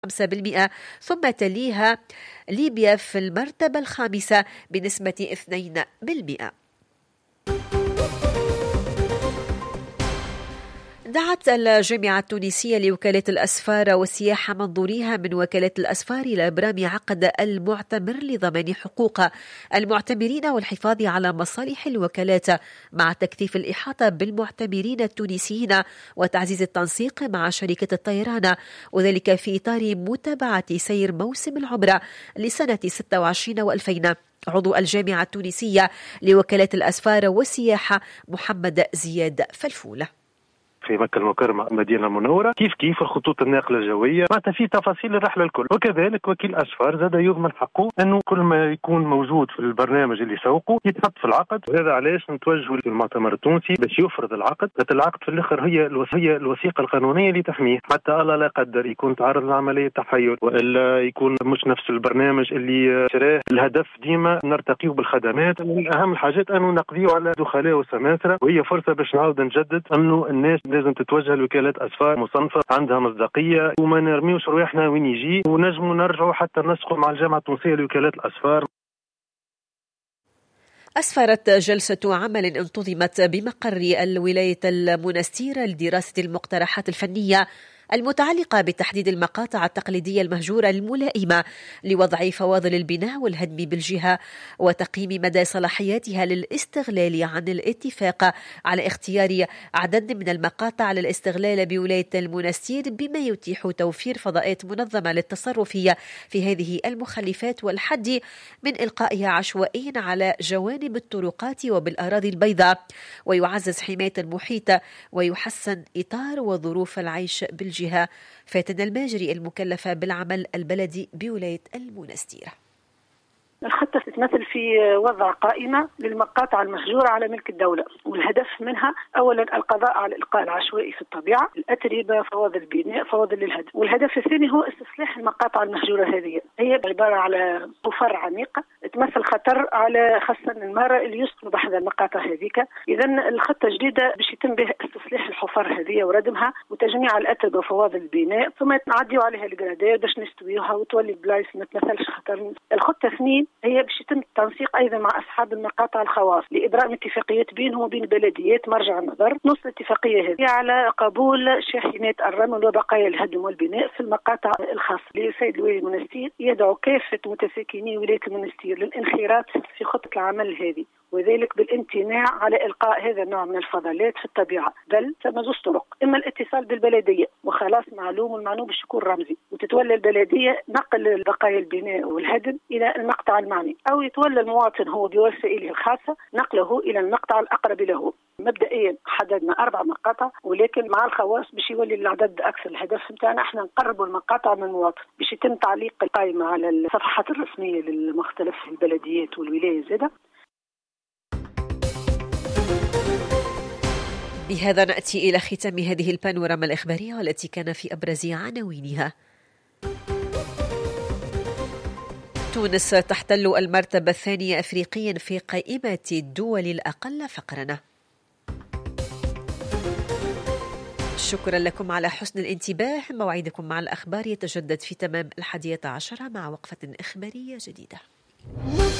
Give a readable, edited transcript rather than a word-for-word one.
5%، ثم تليها ليبيا في المرتبة الخامسة بنسبة 2%. دعت الجامعة التونسية لوكالة الأسفار والسياحة منظوريها من وكالة الأسفار إلى إبرام عقد المعتمر لضمان حقوق المعتمرين والحفاظ على مصالح الوكالات مع تكثيف الإحاطة بالمعتمرين التونسيين وتعزيز التنسيق مع شركة الطيران، وذلك في إطار متابعة سير موسم العمرة لسنة 26 و2000. عضو الجامعة التونسية لوكالة الأسفار والسياحة محمد زياد فلفولة في مكة المكرمة المدينة المنورة كيف الخطوط الناقلة الجوية معناتها في تفاصيل الرحلة الكل، وكذلك وكيل أسفار زاد يضمن حقه أنه كل ما يكون موجود في البرنامج اللي سوقه يتحط في العقد. وهذا علاش نتوجهوا للمؤتمر التونسي باش يفرض العقد. العقد في الآخر هي الوثيقة القانونية اللي تحميه، حتى الله لا قدر يكون تعرض لعملية تحيل وإلا يكون مش نفس البرنامج اللي شراه. الهدف ديما نرتقيه بالخدمات. من أهم الحاجات أنه نقضيه على دخلاء وسماسرة، وهي فرصة باش نعاود نجدد أنه الناس لازم تتوجه لوكالات أسفار مصنفة عندها مصداقية، وما نرميوش رواحنا وين يجي، ونجموا نرجعوا حتى نسقوا مع الجامعة التونسية لوكالات الأسفار. أسفرت جلسة عمل انتظمت بمقر الولاية المنستير لدراسة المقترحات الفنية المتعلقة بتحديد المقاطع التقليدية المهجورة الملائمة لوضع فواضل البناء والهدم بالجهة، وتقييم مدى صلاحياتها للاستغلال عن الاتفاق على اختيار عدد من المقاطع للاستغلال بولاية المنستير، بما يتيح توفير فضاءات منظمة للتصرف في هذه المخلفات والحد من إلقائها عشوائيا على جوانب الطرقات وبالأراضي البيضاء، ويعزز حماية المحيط ويحسن إطار وظروف العيش بالجهة. فاتن الماجري المكلفة بالعمل البلدي بولاية المنستير. الخطة تتمثل في وضع قائمة للمقاطع المهجورة على ملك الدولة، والهدف منها أولا القضاء على الإلقاء العشوائي في الطبيعة، الأتربة، فواضل البناء، فواضل الهدم. والهدف الثاني هو استصلاح المقاطع المهجورة هذه. هي عبارة على حفر عميقة تمثل خطر على خاصة المرأة اللي يسكنوا بحذا المقاطع هذيك. إذا الخطة جديدة باش يتم بها استصلاح الحفر هذه وردمها وتجميع الأتربة وفواضل البناء، ثم نعديوا عليها الجرادير باش نستويوها وتولي بلايص ما تمثلش خطر. الخطة اثنين هي باش يتم التنسيق ايضا مع اصحاب المقاطع الخواص لابراء اتفاقيات بينهم وبين بلديات مرجع النظر. نص الاتفاقيه هذه على قبول شاحنات الرمل وبقايا الهدم والبناء في المقاطع الخاصه. للسيد الوالي المنستير يدعو كافه متساكني ولايه المنستير للانخراط في خطه العمل هذه، وذلك بالامتناع على إلقاء هذا النوع من الفضلات في الطبيعة. بل ثم زوج طرق: إما الاتصال بالبلدية وخلاص معلوم، والمعلوم باش يكون رمزي، وتتولى البلدية نقل بقايا البناء والهدم إلى المقطع المعني، أو يتولى المواطن هو بوسائله الخاصة نقله إلى المقطع الأقرب له. مبدئيا حددنا 4 مقاطع، ولكن مع الخواص باش يولي العدد أكثر. الهدف نتاعنا احنا نقربوا المقاطع من المواطن باش يتم تعليق القائمة على الصفحات الرسمية للمختلف البلديات والولاية زادة. بهذا نأتي إلى ختام هذه البانوراما الإخبارية والتي كان في أبرز عناوينها: تونس تحتل المرتبة الثانية أفريقيا في قائمة الدول الأقل فقرا. شكرا لكم على حسن الانتباه. موعدكم مع الأخبار يتجدد في تمام 11:00 مع وقفة إخبارية جديدة.